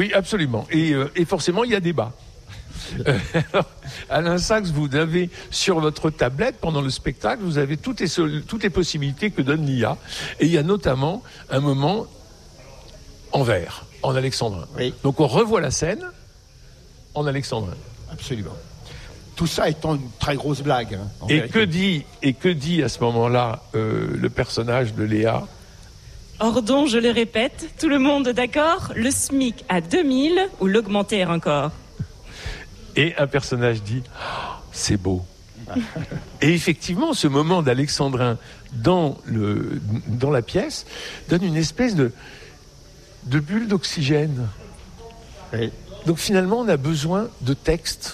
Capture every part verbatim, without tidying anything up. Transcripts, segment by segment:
Oui, absolument. Et, euh, et forcément, il y a débat. Euh, alors, Alain Sachs, vous avez sur votre tablette, pendant le spectacle, vous avez toutes les, sol- toutes les possibilités que donne l'I A. Et il y a notamment un moment en vers, en alexandrin. Oui. Donc on revoit la scène en alexandrin. Absolument. Tout ça étant une très grosse blague. Hein, en Et vérité. que dit, et que dit à ce moment-là euh, le personnage de Léa ? Ordon, je le répète, tout le monde d'accord, le SMIC à deux mille ou l'augmenter encore. Et un personnage dit oh, « c'est beau ». Et effectivement, ce moment d'alexandrin dans, le, dans la pièce donne une espèce de, de bulle d'oxygène. Oui. Donc finalement, on a besoin de texte.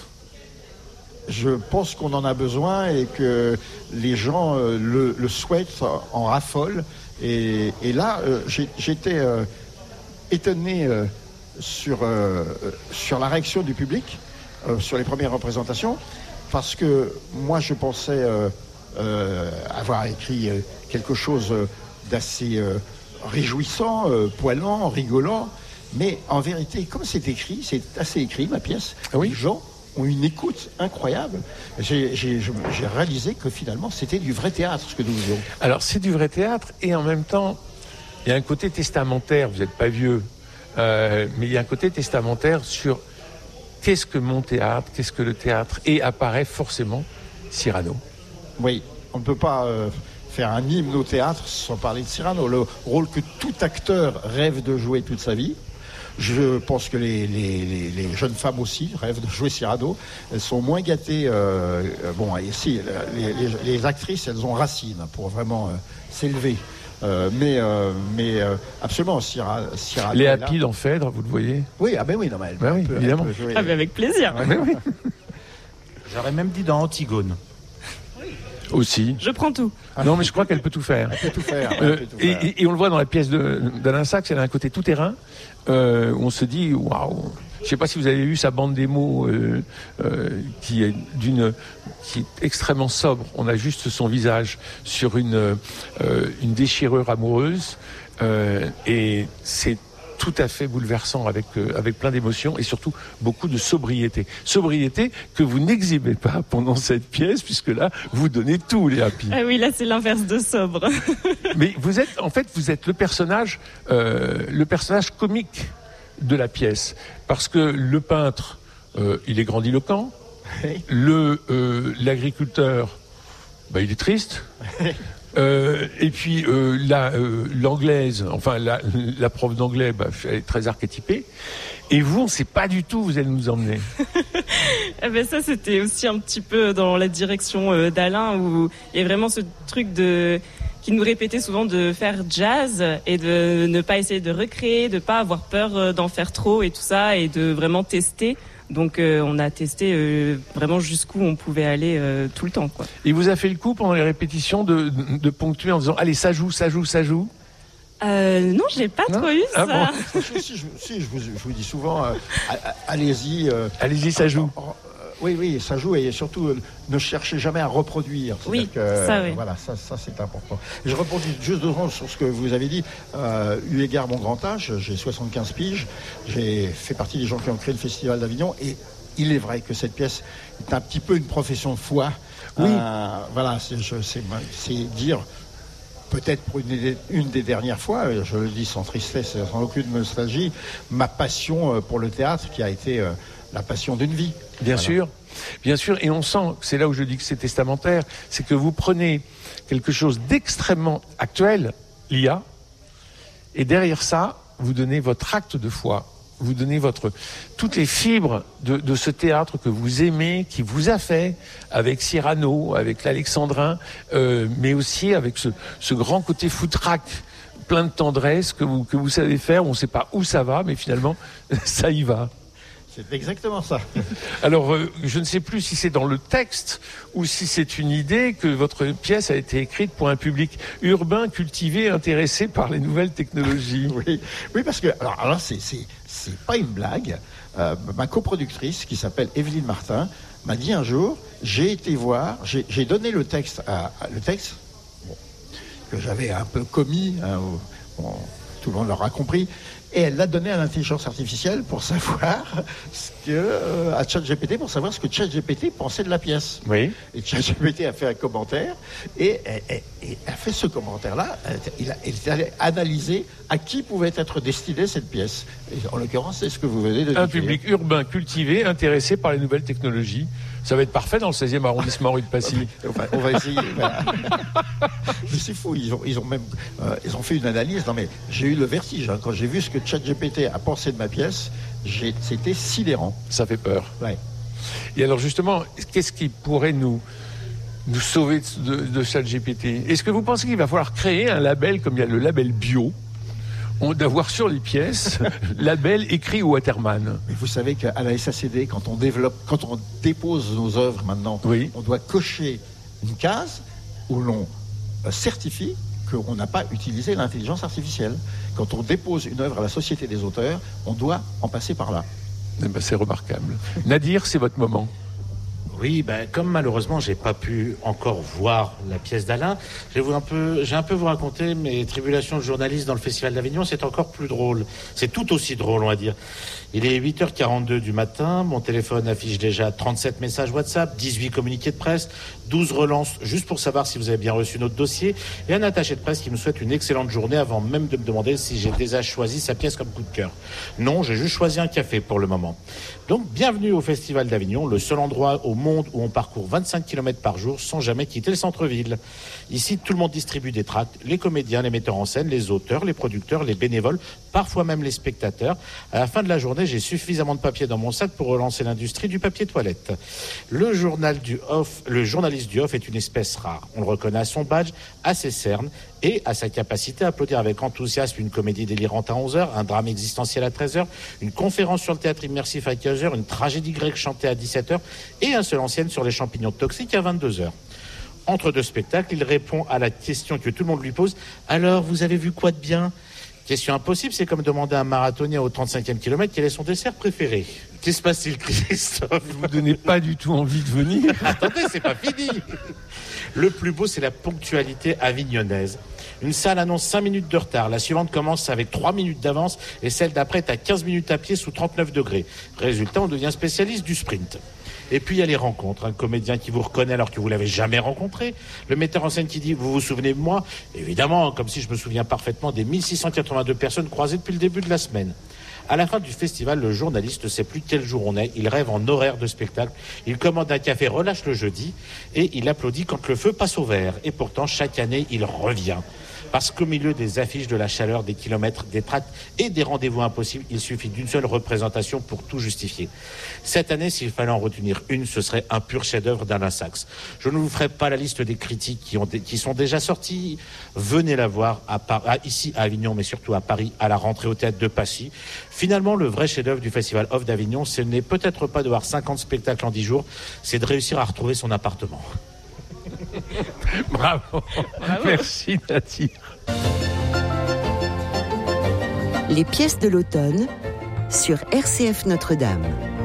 Je pense qu'on en a besoin et que les gens euh, le, le souhaitent, en raffolent. Et, et là, euh, j'ai, j'étais euh, étonné euh, sur, euh, sur la réaction du public, euh, sur les premières représentations, parce que moi, je pensais euh, euh, avoir écrit euh, quelque chose d'assez euh, réjouissant, euh, poilant, rigolant, mais en vérité, comme c'est écrit, c'est assez écrit, ma pièce, ah oui les gens ont une écoute incroyable. J'ai, j'ai, j'ai réalisé que finalement, c'était du vrai théâtre, ce que nous faisions. Alors, c'est du vrai théâtre, et en même temps, il y a un côté testamentaire, vous n'êtes pas vieux, euh, mais il y a un côté testamentaire sur qu'est-ce que mon théâtre, qu'est-ce que le théâtre, et apparaît forcément Cyrano. Oui, on ne peut pas euh, faire un hymne au théâtre sans parler de Cyrano, le rôle que tout acteur rêve de jouer toute sa vie. Je pense que les, les, les, les jeunes femmes aussi rêvent de jouer Cyrano. Elles sont moins gâtées. Euh, bon, ici, les, les, les actrices, elles ont Racine pour vraiment euh, s'élever. Euh, mais euh, mais euh, absolument, Cyrano. Léa Pide en Phèdre, vous le voyez ? Oui, ah ben oui, non, mais elle, ben elle oui, peut, évidemment. elle peut jouer. Ah ben avec plaisir. Ouais, ben oui. J'aurais même dit dans Antigone. Aussi. Je prends tout. Non, mais je crois qu'elle peut tout faire. Elle peut tout faire. Euh, elle peut tout et, faire. et, et on le voit dans la pièce de, d'Alain Sachs, elle a un côté tout terrain. Euh, on se dit, waouh. Je ne sais pas si vous avez vu sa bande démo euh, euh, qui est d'une, qui est extrêmement sobre. On a juste son visage sur une euh, une déchirure amoureuse euh, et c'est tout à fait bouleversant avec euh, avec plein d'émotions et surtout beaucoup de sobriété. Sobriété que vous n'exhibez pas pendant cette pièce puisque là vous donnez tout, Léa Pide. Ah oui, là c'est l'inverse de sobre. Mais vous êtes en fait vous êtes le personnage euh, le personnage comique de la pièce parce que le peintre euh, il est grandiloquent, le euh, l'agriculteur bah, il est triste. Euh, et puis euh, la, euh, l'anglaise, enfin la, la prof d'anglais, bah, elle est très archétypée. Et vous, on ne sait pas du tout où vous allez nous emmener. Eh ben ça, c'était aussi un petit peu dans la direction euh, d'Alain, où il y a vraiment ce truc de qui nous répétait souvent de faire jazz et de ne pas essayer de recréer, de ne pas avoir peur d'en faire trop et tout ça, et de vraiment tester. Donc euh, on a testé euh, vraiment jusqu'où on pouvait aller euh, tout le temps, quoi. Il vous a fait le coup pendant les répétitions de, de, de ponctuer en disant allez ça joue, ça joue, ça joue. Euh, non, j'ai pas Non trop eu ah ça. bon si, si, je, si, je, vous, je vous dis souvent, euh, allez-y. Euh, allez-y, ça joue. Euh, oui, oui, ça joue et surtout euh, ne cherchez jamais à reproduire. Oui, que, ça, oui. Voilà, ça, ça c'est important. Je rebondis juste deux secondes sur ce que vous avez dit. Euh, eu égard mon grand âge, j'ai soixante-quinze piges, j'ai fait partie des gens qui ont créé le Festival d'Avignon et il est vrai que cette pièce est un petit peu une profession de foi. Oui. Euh, voilà, c'est, je, c'est, c'est dire, peut-être pour une, une des dernières fois, je le dis sans tristesse, sans aucune nostalgie, ma passion pour le théâtre qui a été euh, la passion d'une vie. Bien voilà. sûr, bien sûr. Et on sent, c'est là où je dis que c'est testamentaire, c'est que vous prenez quelque chose d'extrêmement actuel, l'I A, et derrière ça, vous donnez votre acte de foi. Vous donnez votre toutes les fibres de, de ce théâtre que vous aimez, qui vous a fait avec Cyrano, avec l'Alexandrin, euh, mais aussi avec ce, ce grand côté foutraque, plein de tendresse que vous que vous savez faire. On ne sait pas où ça va, mais finalement ça y va. C'est exactement ça. Alors, euh, je ne sais plus si c'est dans le texte ou si c'est une idée que votre pièce a été écrite pour un public urbain, cultivé, intéressé par les nouvelles technologies. Oui, oui, parce que alors, alors c'est c'est c'est pas une blague. Euh, ma coproductrice, qui s'appelle Evelyne Martin, m'a dit un jour, j'ai été voir, j'ai, j'ai donné le texte à, à le texte bon, que j'avais un peu commis, hein, au, bon, tout le monde l'aura compris. et elle l'a donné à l'intelligence artificielle pour savoir ce que, euh, à ChatGPT, pour savoir ce que ChatGPT pensait de la pièce. Oui. Et ChatGPT a fait un commentaire, et, et, et, et a fait ce commentaire-là. Il, a, il est allé analyser à qui pouvait être destinée cette pièce. Et en l'occurrence, c'est ce que vous venez de dire. Un public urbain cultivé, intéressé par les nouvelles technologies. Ça va être parfait dans le seizième arrondissement rue de Passy. On va, on va essayer. Voilà. Mais c'est fou, ils ont, ils ont même euh, ils ont fait une analyse. Non mais j'ai eu le vertige hein. Quand j'ai vu ce que ChatGPT a pensé de ma pièce, j'ai, c'était sidérant. Ça fait peur. Ouais. Et alors justement, qu'est-ce qui pourrait nous, nous sauver de, de ChatGPT ? Est-ce que vous pensez qu'il va falloir créer un label comme il y a le label bio ? On, d'avoir sur les pièces label écrit Waterman. Mais vous savez qu'à la S A C D, quand on développe, quand on dépose nos œuvres maintenant, oui. on doit cocher une case où l'on certifie qu'on n'a pas utilisé l'intelligence artificielle. Quand on dépose une œuvre à la Société des auteurs, on doit en passer par là. Eh ben, c'est remarquable. Nadir, c'est votre moment. Oui, ben, comme malheureusement j'ai pas pu encore voir la pièce d'Alain, je vais vous un peu, j'ai un peu vous raconter mes tribulations de journaliste dans le Festival d'Avignon. C'est encore plus drôle. C'est tout aussi drôle, on va dire. Il est huit heures quarante-deux du matin. Mon téléphone affiche déjà trente-sept messages WhatsApp, dix-huit communiqués de presse, douze relances juste pour savoir si vous avez bien reçu notre dossier, et un attaché de presse qui me souhaite une excellente journée avant même de me demander si j'ai déjà choisi sa pièce comme coup de cœur. Non, j'ai juste choisi un café pour le moment. Donc, bienvenue au Festival d'Avignon, le seul endroit au monde où on parcourt vingt-cinq kilomètres par jour sans jamais quitter le centre-ville. Ici, tout le monde distribue des tracts, les comédiens, les metteurs en scène, les auteurs, les producteurs, les bénévoles, parfois même les spectateurs. À la fin de la journée, j'ai suffisamment de papier dans mon sac pour relancer l'industrie du papier toilette. Le journal du off, le journaliste du off est une espèce rare. On le reconnaît à son badge, à ses cernes et à sa capacité à applaudir avec enthousiasme une comédie délirante à onze heures, un drame existentiel à treize heures, une conférence sur le théâtre immersif à quinze heures, une tragédie grecque chantée à dix-sept heures et un seul ancienne sur les champignons toxiques à vingt-deux heures. Entre deux spectacles, il répond à la question que tout le monde lui pose. Alors, vous avez vu quoi de bien ? Question impossible, c'est comme demander à un marathonien au trente-cinquième kilomètre quel est son dessert préféré. Qu'est-ce qui se passe-t-il, Christophe ? Vous ne donnez pas du tout envie de venir. Attendez, c'est pas fini. Le plus beau, c'est la ponctualité avignonnaise. Une salle annonce cinq minutes de retard. La suivante commence avec trois minutes d'avance et celle d'après est à quinze minutes à pied sous trente-neuf degrés. Résultat, on devient spécialiste du sprint. Et puis il y a les rencontres, un comédien qui vous reconnaît alors que vous l'avez jamais rencontré, le metteur en scène qui dit « vous vous souvenez de moi ?» Évidemment, comme si je me souviens parfaitement des mille six cent quatre-vingt-deux personnes croisées depuis le début de la semaine. À la fin du festival, le journaliste ne sait plus quel jour on est, il rêve en horaire de spectacle, il commande un café, relâche le jeudi et il applaudit quand le feu passe au vert. Et pourtant, chaque année, il revient. Parce qu'au milieu des affiches, de la chaleur, des kilomètres, des tracts et des rendez-vous impossibles, il suffit d'une seule représentation pour tout justifier. Cette année, s'il fallait en retenir une, ce serait un pur chef-d'œuvre d'Alain Sachs. Je ne vous ferai pas la liste des critiques qui, ont, qui sont déjà sorties. Venez la voir à Par- à, ici à Avignon, mais surtout à Paris, à la rentrée au théâtre de Passy. Finalement, le vrai chef-d'œuvre du Festival Off d'Avignon, ce n'est peut-être pas de voir cinquante spectacles en dix jours, c'est de réussir à retrouver son appartement. Bravo. Bravo. Merci Nadir. Les pièces de l'automne sur R C F Notre-Dame.